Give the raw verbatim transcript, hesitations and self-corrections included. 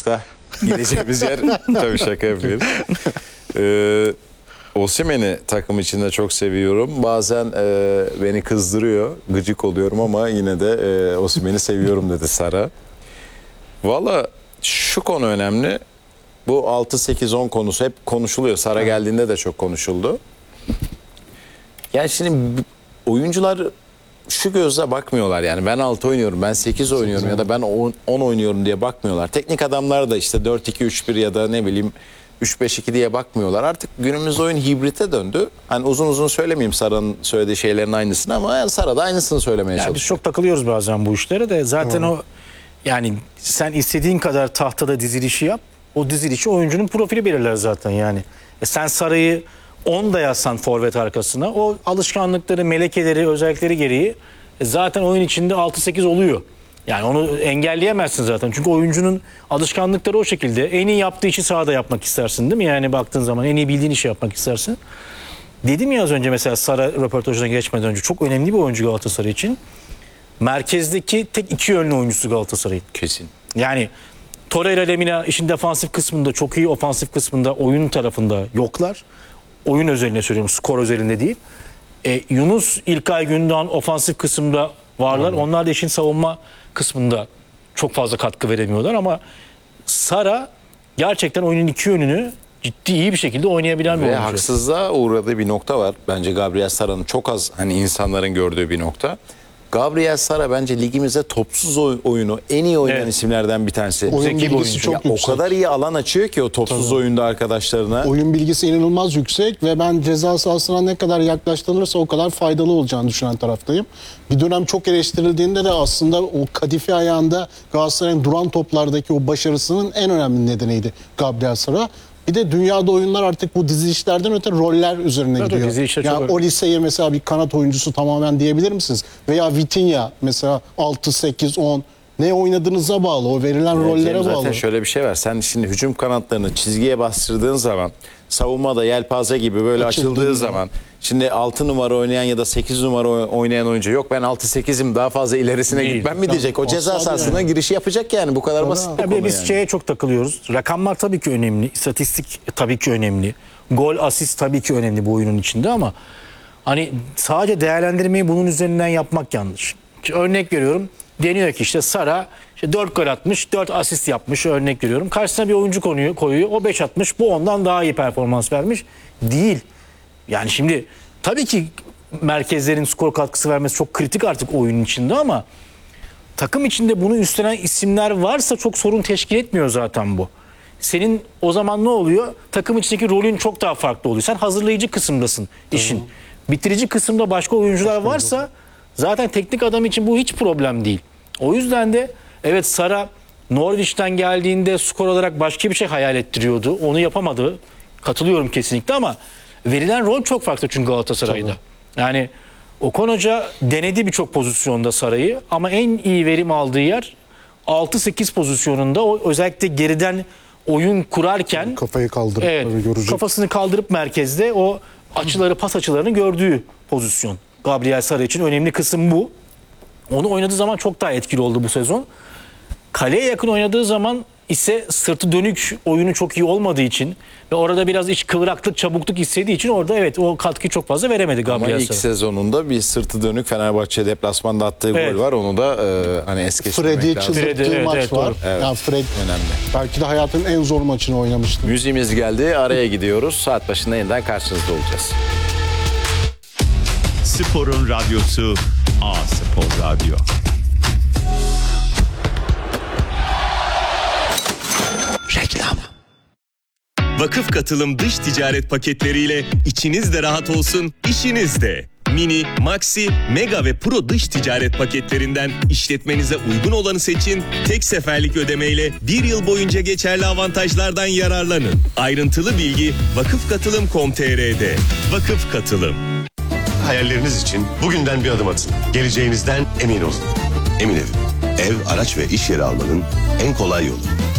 maçta gideceğimiz yer. Tabii şaka yapıyoruz. Ee, Osimhen'i takım içinde çok seviyorum. Bazen e, beni kızdırıyor, gıcık oluyorum ama yine de e, Osimhen'i seviyorum dedi Sara. Valla şu konu önemli. Bu altı sekiz on konusu hep konuşuluyor. Sara geldiğinde de çok konuşuldu. Yani şimdi oyuncular şu gözle bakmıyorlar yani. Ben altı oynuyorum, ben sekiz oynuyorum ya da ben on oynuyorum diye bakmıyorlar. Teknik adamlar da işte dört iki üç bir ya da ne bileyim üç beş iki diye bakmıyorlar. Artık günümüz oyun hibrite döndü. Hani uzun uzun söylemeyeyim Sara'nın söylediği şeylerin aynısını ama yani Sara da aynısını söylemeye yani çalışıyor. Biz çok takılıyoruz bazen bu işlere de. Zaten hmm. o yani sen istediğin kadar tahtada dizilişi yap. O dizilişi oyuncunun profili belirler zaten yani. E sen Sara'yı on da yazsan forvet arkasına o alışkanlıkları, melekeleri, özellikleri gereği e zaten oyun içinde altı sekiz oluyor. Yani onu engelleyemezsin zaten. Çünkü oyuncunun alışkanlıkları o şekilde. En iyi yaptığı işi sahada yapmak istersin değil mi? Yani baktığın zaman en iyi bildiğin işi yapmak istersin. Dedim ya az önce mesela Sara röportajına geçmeden önce çok önemli bir oyuncu Galatasaray için. Merkezdeki tek iki yönlü oyuncusu Galatasaray'ın. Kesin. Yani Torreira, Lemina işin defansif kısmında çok iyi, ofansif kısmında oyun tarafında yoklar. Oyun özelinde söylüyorum, skor özelinde değil. E, Yunus, İlkay Gündoğan ofansif kısımda varlar. Hmm. Onlar da işin savunma kısmında çok fazla katkı veremiyorlar ama Sara gerçekten oyunun iki yönünü ciddi iyi bir şekilde oynayabilen bir Ve oyuncu. haksızlığa uğradığı bir nokta var. Bence Gabriel Sara'nın çok az hani insanların gördüğü bir nokta. Gabriel Sara bence ligimizde topsuz oyunu en iyi oynayan evet. isimlerden bir tanesi. Oyun bilgisi çok ya yüksek. O kadar iyi alan açıyor ki o topsuz Tabii. oyunda arkadaşlarına. Oyun bilgisi inanılmaz yüksek ve ben ceza sahasına ne kadar yaklaştırılırsa o kadar faydalı olacağını düşünen taraftayım. Bir dönem çok eleştirildiğinde de aslında o kadife ayağında Galatasaray'ın duran toplardaki o başarısının en önemli nedeniydi Gabriel Sara. Bir de dünyada oyunlar artık bu dizilişlerden öte roller üzerine evet, gidiyor. Yani o liseye mesela bir kanat oyuncusu tamamen diyebilir misiniz? Veya Vitinha mesela altı sekiz on ne oynadığınıza bağlı, o verilen evet, rollere zaten bağlı. Zaten şöyle bir şey var. Sen şimdi hücum kanatlarını çizgiye bastırdığın zaman, savunmada yelpaze gibi böyle Açıldığı açıldığı zaman, şimdi altı numara oynayan ya da sekiz numara oynayan oyuncu yok ben altı sekizim daha fazla ilerisine Değil. gitmem mi diyecek. O ceza sahasına yani. girişi yapacak yani. Bu kadar Tabii. basit bir konu Biz yani. şeye çok takılıyoruz. Rakamlar tabii ki önemli. İstatistik tabii ki önemli. Gol, asist tabii ki önemli bu oyunun içinde ama hani sadece değerlendirmeyi bunun üzerinden yapmak yanlış. Örnek veriyorum. Deniyor ki işte Sara işte dört gol atmış, dört asist yapmış örnek veriyorum. Karşısına bir oyuncu konuyor, koyuyor. O beş atmış. Bu ondan daha iyi performans vermiş. Değil. Yani şimdi tabii ki merkezlerin skor katkısı vermesi çok kritik artık oyunun içinde ama takım içinde bunu üstlenen isimler varsa çok sorun teşkil etmiyor zaten bu. Senin o zaman ne oluyor? Takım içindeki rolün çok daha farklı oluyor. Sen hazırlayıcı kısımdasın işin. Tamam. Bitirici kısımda başka oyuncular başka varsa olur. Zaten teknik adam için bu hiç problem değil. O yüzden de evet Sara Norwich'ten geldiğinde skor olarak başka bir şey hayal ettiriyordu. Onu yapamadı. Katılıyorum kesinlikle ama verilen rol çok farklı çünkü Galatasaray'da. Tabii. Yani Okan Hoca denedi birçok pozisyonda Sara'yı ama en iyi verim aldığı yer altı sekiz pozisyonunda o özellikle geriden oyun kurarken kafayı kaldırıp evet, kafasını kaldırıp merkezde o açıları pas açılarını gördüğü pozisyon. Gabriel Sara için önemli kısım bu. Onu oynadığı zaman çok daha etkili oldu bu sezon. Kaleye yakın oynadığı zaman ise sırtı dönük oyunu çok iyi olmadığı için ve orada biraz iç kıvraklık, çabukluk istediği için orada evet o katkıyı çok fazla veremedi Gabriel Sara. Ama ilk sezonunda bir sırtı dönük Fenerbahçe deplasmanda attığı evet. gol var. Onu da e, hani es geçmemek Freddy'yi lazım. çıldırttığı evet, maç evet, var. Evet. Yani Fred önemli. Belki de hayatının en zor maçını oynamıştı. Müziğimiz geldi. Araya gidiyoruz. Saat başında yeniden karşınızda olacağız. Sporun radyosu A Spor Radyo. Reklam. Vakıf Katılım dış ticaret paketleriyle içiniz de rahat olsun, işiniz de. Mini, Maxi, Mega ve Pro dış ticaret paketlerinden işletmenize uygun olanı seçin. Tek seferlik ödemeyle bir yıl boyunca geçerli avantajlardan yararlanın. Ayrıntılı bilgi vakıf katılım nokta com nokta tr'de. Vakıf Katılım. Hayalleriniz için bugünden bir adım atın. Geleceğinizden emin olun. Emin Ev. Ev, araç ve iş yeri almanın en kolay yolu.